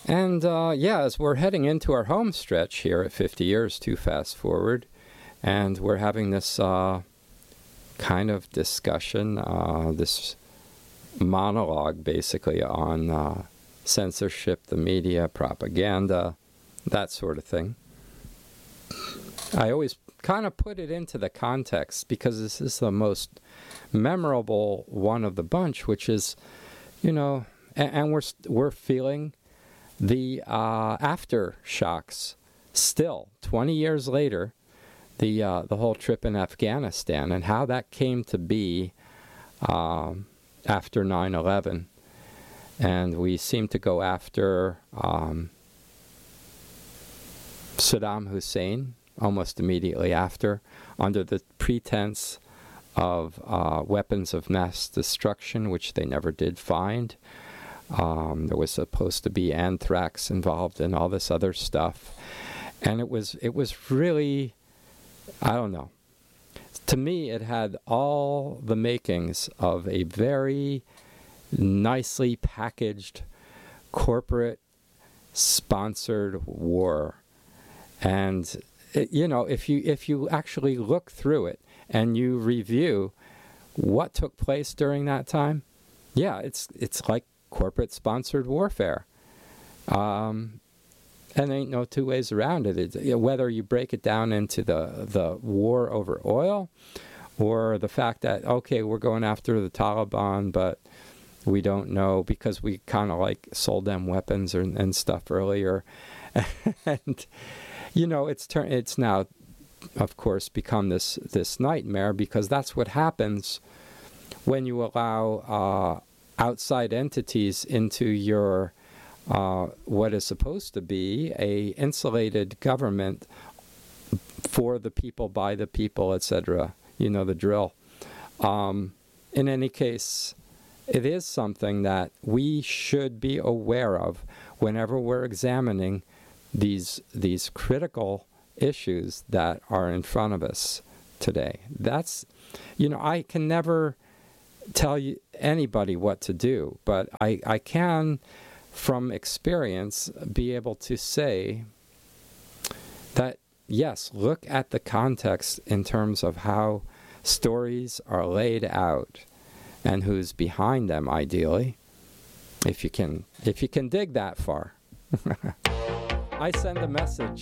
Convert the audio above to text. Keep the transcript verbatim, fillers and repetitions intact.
And uh, yeah, as we're heading into our home stretch here at fifty years to fast forward, and we're having this uh, kind of discussion, uh, this monologue basically on uh, censorship, the media, propaganda, that sort of thing. I always kind of put it into the context because this is the most memorable one of the bunch, which is, you know, and, and we're we're feeling the uh, aftershocks still, twenty years later, the uh, the whole trip in Afghanistan and how that came to be um, after nine eleven. And we seem to go after um, Saddam Hussein almost immediately after, under the pretense of uh, weapons of mass destruction, which they never did find. Um, there was supposed to be anthrax involved and all this other stuff. And it was it was really, I don't know. To me, it had all the makings of a very nicely packaged corporate sponsored war. And it, you know, if you if you actually look through it and you review what took place during that time, yeah, it's it's like corporate sponsored warfare. Um, and there ain't no two ways around it. It, you know, whether you break it down into the the war over oil, or the fact that, okay, we're going after the Taliban, but we don't know because we kind of like sold them weapons or, and stuff earlier. And, you know, it's tur- it's now, of course, become this, this nightmare because that's what happens when you allow uh, outside entities into your uh, what is supposed to be a insulated government for the people, by the people, et cetera. You know the drill. Um, in any case, it is something that we should be aware of whenever we're examining these these critical issues that are in front of us today. That's, you know, I can never tell you anybody what to do, but I, I can, from experience, be able to say that, yes, look at the context in terms of how stories are laid out and who's behind them, ideally, if you can if you can dig that far. I send a message